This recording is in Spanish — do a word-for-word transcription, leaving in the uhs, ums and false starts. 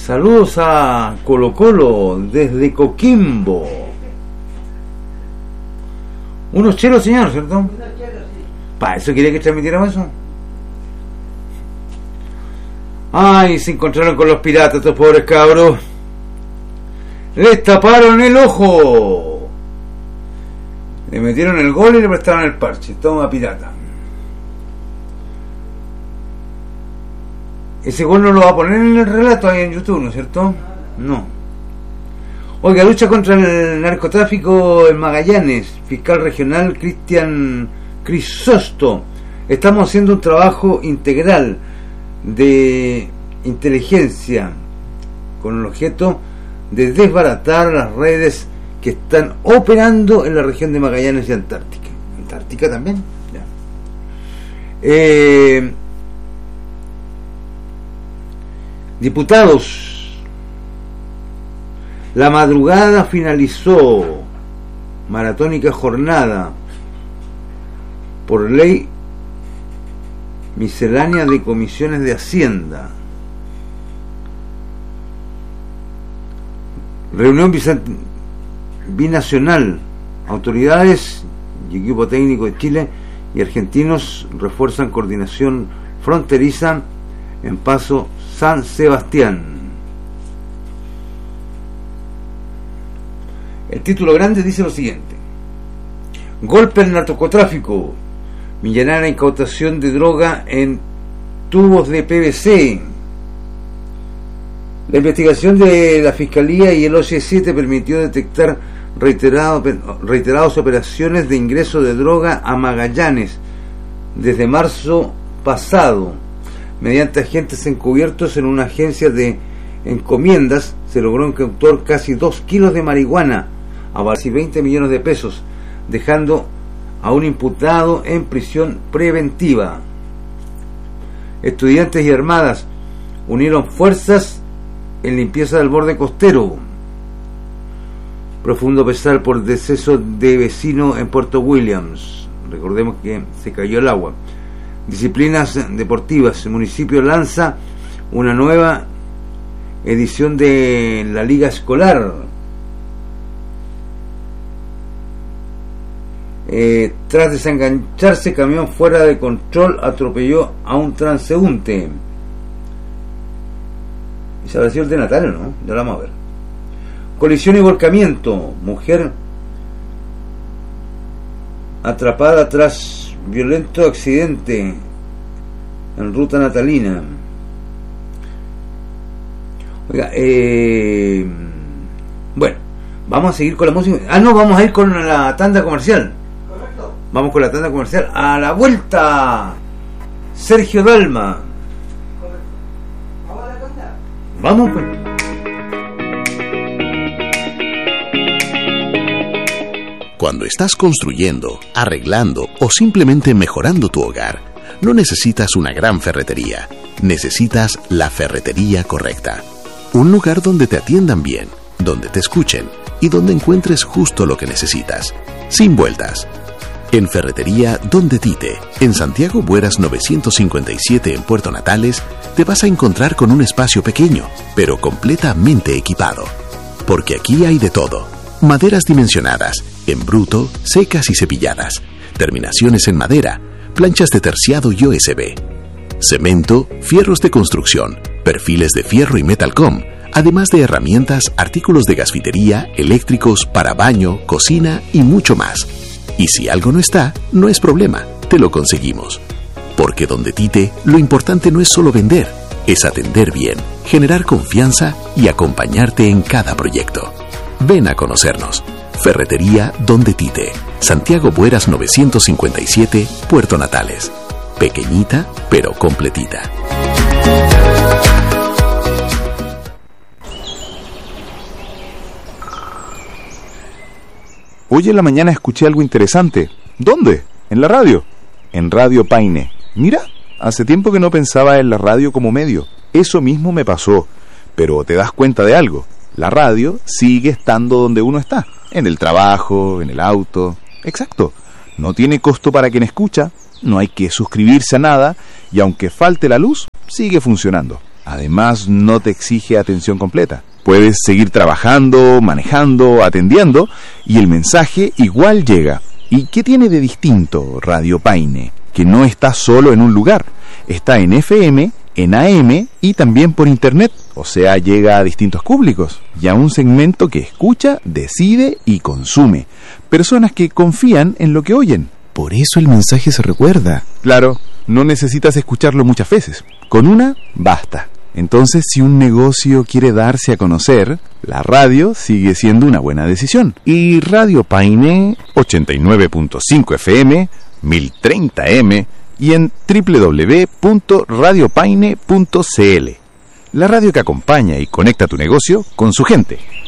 Saludos a Colo Colo desde Coquimbo. Unos chelos, señor, ¿cierto? Unos chelos, sí. ¿Para eso quería que transmitiéramos eso? Ay, se encontraron con los piratas, estos pobres cabros. Les taparon el ojo. Le metieron el gol y le prestaron el parche. Toma, pirata. Ese gol no lo va a poner en el relato ahí en YouTube, ¿no es cierto? No. Oiga, lucha contra el narcotráfico en Magallanes. Fiscal regional Cristian Crisosto. Estamos haciendo un trabajo integral de inteligencia con el objeto de desbaratar las redes que están operando en la región de Magallanes y Antártica. ¿Antártica también? Ya. Eh, diputados, la madrugada finalizó maratónica jornada por ley miscelánea de comisiones de Hacienda. Reunión binacional. Autoridades y equipo técnico de Chile y argentinos refuerzan coordinación fronteriza en Paso San Sebastián. El título grande dice lo siguiente: golpe al narcotráfico, millonaria incautación de droga en tubos de P V C. La investigación de la Fiscalía y el O C siete permitió detectar reiterado, reiteradas operaciones de ingreso de droga a Magallanes desde marzo pasado. Mediante agentes encubiertos en una agencia de encomiendas se logró incautar casi dos kilos de marihuana a casi veinte millones de pesos, dejando a un imputado en prisión preventiva. Estudiantes y armadas unieron fuerzas en limpieza del borde costero. Profundo pesar por deceso de vecino en Puerto Williams. Recordemos que se cayó el agua. Disciplinas deportivas. El municipio lanza una nueva edición de la Liga Escolar. Eh, tras desengancharse, camión fuera de control atropelló a un transeúnte. Ese habrá sido el de Natalio, ¿no? Ya lo vamos a ver. Colisión y volcamiento. Mujer atrapada tras violento accidente en ruta natalina. Oiga, eh, bueno, vamos a seguir con la música. Ah, no, vamos a ir con la tanda comercial. Correcto. Vamos con la tanda comercial. A la vuelta, Sergio Dalma. Correcto. ¿Vamos a la tanda? Vamos pues. Cuando estás construyendo, arreglando o simplemente mejorando tu hogar, no necesitas una gran ferretería. Necesitas la ferretería correcta. Un lugar donde te atiendan bien, donde te escuchen y donde encuentres justo lo que necesitas, sin vueltas. En Ferretería Donde Tite, en Santiago Bueras novecientos cincuenta y siete en Puerto Natales, te vas a encontrar con un espacio pequeño, pero completamente equipado. Porque aquí hay de todo. Maderas dimensionadas, en bruto, secas y cepilladas, terminaciones en madera, planchas de terciado y O S B, cemento, fierros de construcción, perfiles de fierro y metalcom, además de herramientas, artículos de gasfitería, eléctricos, para baño, cocina y mucho más. Y si algo no está, no es problema, te lo conseguimos. Porque Donde Tite, lo importante no es solo vender, es atender bien, generar confianza y acompañarte en cada proyecto. Ven a conocernos. Ferretería Donde Tite, Santiago Bueras novecientos cincuenta y siete, Puerto Natales. Pequeñita, pero completita. Hoy en la mañana escuché algo interesante. ¿Dónde? En la radio. En Radio Paine. Mira, hace tiempo que no pensaba en la radio como medio. Eso mismo me pasó. Pero te das cuenta de algo. La radio sigue estando donde uno está. En el trabajo, en el auto. Exacto. No tiene costo para quien escucha. No hay que suscribirse a nada. Y aunque falte la luz, sigue funcionando. Además, no te exige atención completa. Puedes seguir trabajando, manejando, atendiendo, y el mensaje igual llega. ¿Y qué tiene de distinto Radio Paine? Que no está solo en un lugar. Está en F M, en A M y también por internet. O sea, llega a distintos públicos y a un segmento que escucha, decide y consume. Personas que confían en lo que oyen. Por eso el mensaje se recuerda. Claro, no necesitas escucharlo muchas veces. Con una, basta. Entonces, si un negocio quiere darse a conocer, la radio sigue siendo una buena decisión. Y Radio Paine, ochenta y nueve punto cinco F M, mil treinta M y en doble u doble u doble u punto radio paine punto c l. La radio que acompaña y conecta tu negocio con su gente.